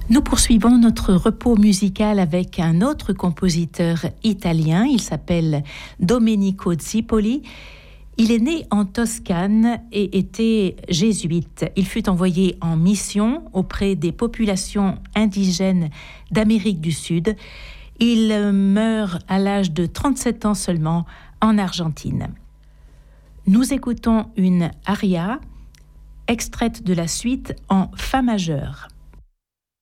Nous poursuivons notre repos musical avec un autre compositeur italien. Il s'appelle Domenico Zipoli. Il est né en Toscane et était jésuite. Il fut envoyé en mission auprès des populations indigènes d'Amérique du Sud. Il meurt à l'âge de 37 ans seulement en Argentine. Nous écoutons une aria extraite de la suite en fa majeur.